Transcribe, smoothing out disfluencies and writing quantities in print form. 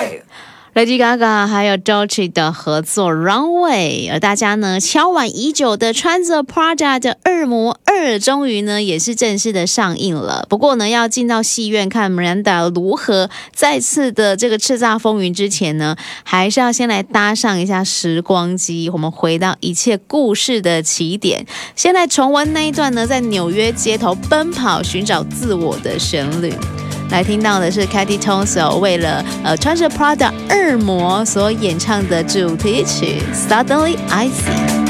Lady Gaga 还有 Dolce 的合作 Runway， 而大家呢敲碗已久的穿着 Prada 的恶魔2终于呢也是正式的上映了。不过呢要进到戏院看 Miranda 如何再次的这个叱咤风云之前呢，还是要先来搭上一下时光机，我们回到一切故事的起点，先来重温那一段呢在纽约街头奔跑寻找自我的旋律。来听到的是 Katy Tunso 为了穿着 Prada 恶魔所演唱的主题曲 Suddenly I See。